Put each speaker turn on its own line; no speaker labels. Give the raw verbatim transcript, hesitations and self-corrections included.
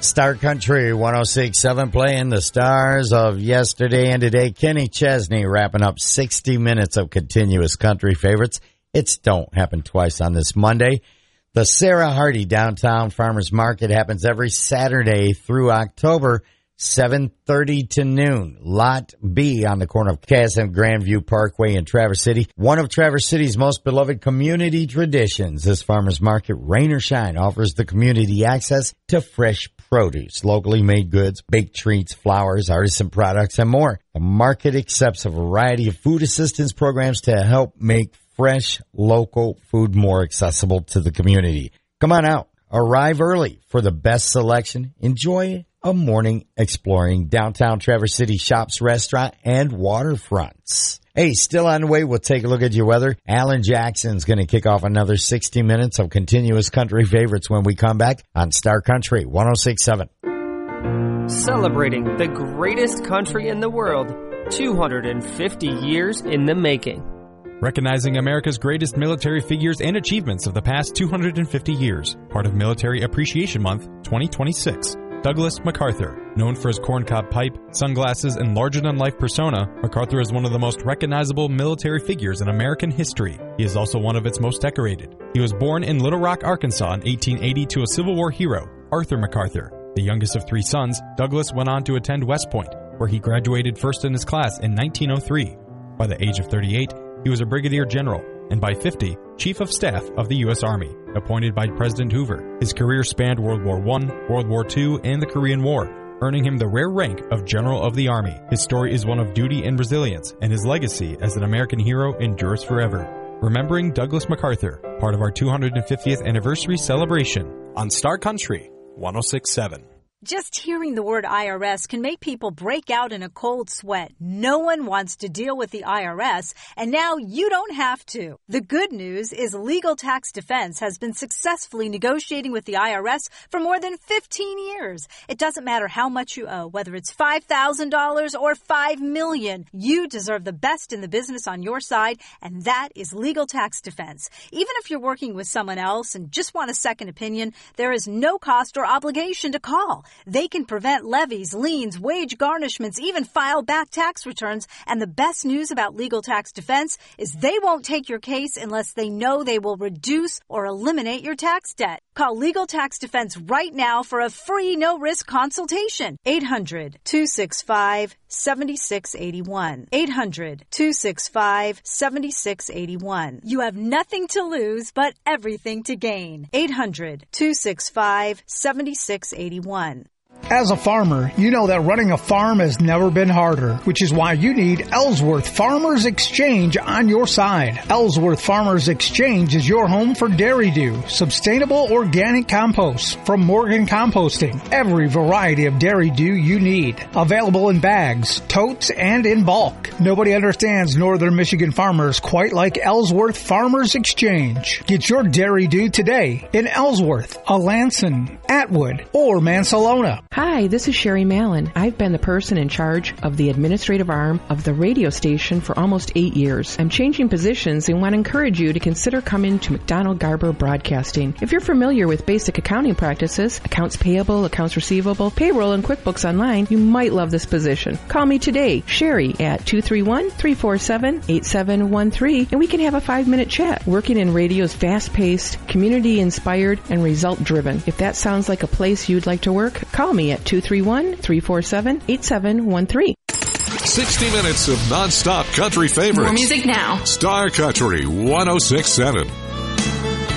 Star Country one oh six point seven playing the stars of yesterday and today. Kenny Chesney wrapping up sixty minutes of continuous country favorites. It's Don't Happen Twice on this Monday. The Sarah Hardy Downtown Farmers Market happens every Saturday through October, seven thirty to noon. Lot B on the corner of Cass and Grandview Parkway in Traverse City. One of Traverse City's most beloved community traditions. This farmers market, rain or shine, offers the community access to fresh produce, locally made goods, baked treats, flowers, artisan products, and more. The market accepts a variety of food assistance programs to help make fresh, local food more accessible to the community. Come on out. Arrive early for the best selection. Enjoy a morning exploring downtown Traverse City shops, restaurant, and waterfronts. Hey, still on the way, we'll take a look at your weather. Alan Jackson's going to kick off another sixty minutes of continuous country favorites when we come back on Star Country one oh six point seven.
Celebrating the greatest country in the world, two hundred fifty years in the making.
Recognizing America's greatest military figures and achievements of the past two hundred fifty years. Part of Military Appreciation Month twenty twenty-six. Douglas MacArthur. Known for his corncob pipe, sunglasses, and larger-than-life persona, MacArthur is one of the most recognizable military figures in American history. He is also one of its most decorated. He was born in Little Rock, Arkansas in eighteen eighty to a Civil War hero, Arthur MacArthur. The youngest of three sons, Douglas went on to attend West Point, where he graduated first in his class in nineteen oh three. By the age of thirty-eight, he was a brigadier general, and by fifty, Chief of Staff of the U S Army, appointed by President Hoover. His career spanned World War One, World War Two, and the Korean War, earning him the rare rank of General of the Army. His story is one of duty and resilience, and his legacy as an American hero endures forever. Remembering Douglas MacArthur, part of our two hundred fiftieth anniversary celebration on Star Country one oh six point seven.
Just hearing the word I R S can make people break out in a cold sweat. No one wants to deal with the I R S, and now you don't have to. The good news is Legal Tax Defense has been successfully negotiating with the I R S for more than fifteen years. It doesn't matter how much you owe, whether it's five thousand dollars or five million dollars. You deserve the best in the business on your side, and that is Legal Tax Defense. Even if you're working with someone else and just want a second opinion, there is no cost or obligation to call. They can prevent levies, liens, wage garnishments, even file back tax returns. And the best news about Legal Tax Defense is they won't take your case unless they know they will reduce or eliminate your tax debt. Call Legal Tax Defense right now for a free no-risk consultation. eight hundred, two six five, seven six eight one. eight hundred, two six five, seven six eight one. You have nothing to lose but everything to gain. eight hundred, two six five, seven six eight one.
As a farmer, you know that running a farm has never been harder, which is why you need Ellsworth Farmers Exchange on your side. Ellsworth Farmers Exchange is your home for Dairy Dew, sustainable organic compost from Morgan Composting. Every variety of Dairy Dew you need. Available in bags, totes, and in bulk. Nobody understands northern Michigan farmers quite like Ellsworth Farmers Exchange. Get your Dairy Dew today in Ellsworth, Alanson, Atwood, or Mansalona.
Hi, this is Sherry Mallon. I've been the person in charge of the administrative arm of the radio station for almost eight years. I'm changing positions and want to encourage you to consider coming to McDonald Garber Broadcasting. If you're familiar with basic accounting practices, accounts payable, accounts receivable, payroll, and QuickBooks Online, you might love this position. Call me today, Sherry, at two three one, three four seven, eight seven one three, and we can have a five-minute chat. Working in radio is fast-paced, community-inspired, and result-driven. If that sounds like a place you'd like to work, call me at two three one, three four seven, eight seven one three.
sixty minutes of non-stop country favorites.
More music now.
Star Country one oh six point seven.